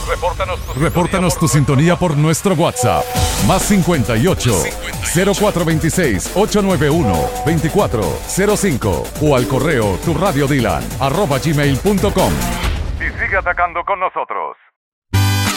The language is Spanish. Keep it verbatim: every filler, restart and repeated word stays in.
Repórtanos tu, Repórtanos tu sintonía por nuestro WhatsApp. Más cincuenta y ocho, cero cuatro veintiséis, ochocientos noventa y uno, veinticuatro cero cinco o al correo tu radio dylan arroba gmail punto com. Y sigue atacando con nosotros.